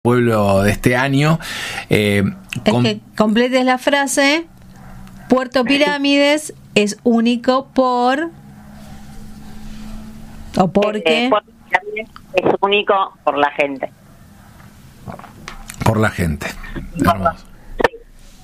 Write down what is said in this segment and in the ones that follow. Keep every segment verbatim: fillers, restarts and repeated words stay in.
pueblo de este año. Eh, es com- que completes la frase. Puerto Pirámides es único por o porque Eh, Puerto Pirámides es único por la gente. por la gente. Hermoso. Sí,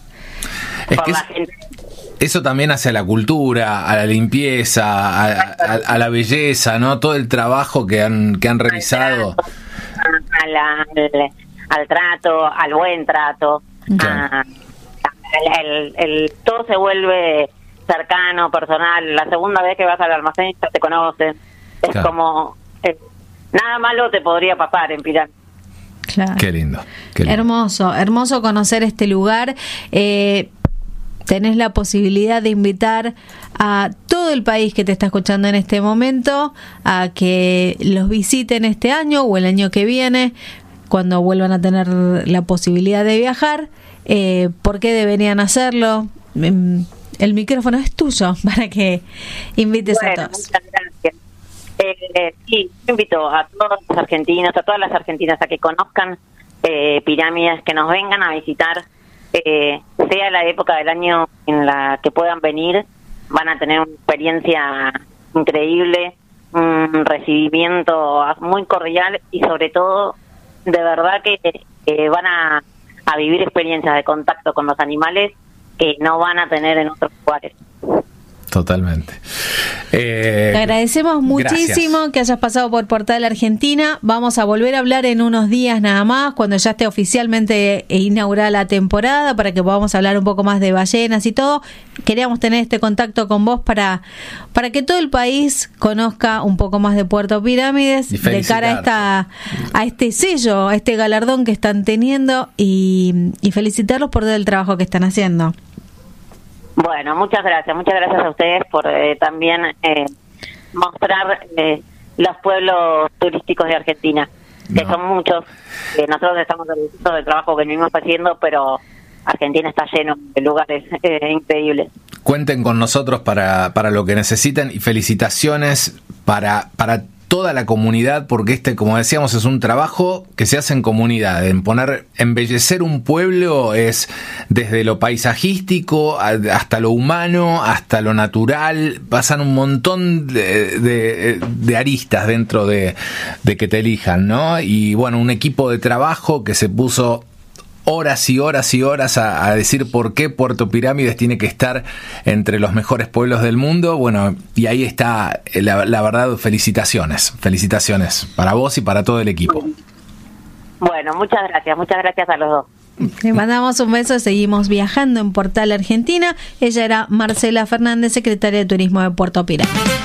Es por que la es- gente. eso también hace a la cultura, a la limpieza, a, a- a la belleza, ¿no? Todo el trabajo que han que han realizado. Al, al, al trato, al buen trato. Claro. a- el, el- el- todo se vuelve cercano, personal. La segunda vez que vas al almacén ya te conocen. Es Claro. como... eh, nada malo te podría pasar en Pirámides. claro. Qué lindo. Qué lindo. Hermoso, hermoso conocer este lugar. Eh, tenés la posibilidad de invitar a todo el país que te está escuchando en este momento a que los visiten este año o el año que viene, cuando vuelvan a tener la posibilidad de viajar. Eh, ¿Por qué deberían hacerlo? Mm, El micrófono es tuyo para que invites Bueno, a todos. muchas gracias. Eh, sí, yo invito a todos los argentinos, a todas las argentinas a que conozcan eh, Pirámides, que nos vengan a visitar, eh, sea la época del año en la que puedan venir, van a tener una experiencia increíble, un recibimiento muy cordial y sobre todo, de verdad que eh, van a, a vivir experiencias de contacto con los animales que no van a tener en otros lugares. Totalmente. Eh, Te agradecemos muchísimo gracias. que hayas pasado por Portal Argentina. Vamos a volver a hablar en unos días nada más, cuando ya esté oficialmente inaugurada la temporada, para que podamos hablar un poco más de ballenas y todo. Queríamos tener este contacto con vos para, para que todo el país conozca un poco más de Puerto Pirámides, Y de cara a esta a este sello, a este galardón que están teniendo, y, y felicitarlos por todo el trabajo que están haciendo. Bueno, muchas gracias, muchas gracias a ustedes por eh, también eh, mostrar eh, los pueblos turísticos de Argentina, que No. son muchos. Eh, nosotros estamos orgullosos del trabajo que venimos haciendo, pero Argentina está lleno de lugares eh, increíbles. Cuenten con nosotros para, para lo que necesiten y felicitaciones para, para toda la comunidad, porque este, como decíamos, es un trabajo que se hace en comunidad. En poner, embellecer un pueblo es desde lo paisajístico a- hasta lo humano, hasta lo natural. Pasan un montón de, de, de aristas dentro de, de que te elijan, ¿no? Y bueno, un equipo de trabajo que se puso horas y horas y horas a, a decir por qué Puerto Pirámides tiene que estar entre los mejores pueblos del mundo. Bueno, y ahí está, la, la verdad, felicitaciones, felicitaciones para vos y para todo el equipo. Bueno, muchas gracias, muchas gracias a los dos. Le mandamos un beso, seguimos viajando en Portal Argentina. Ella era Marcela Fernández, secretaria de Turismo de Puerto Pirámides.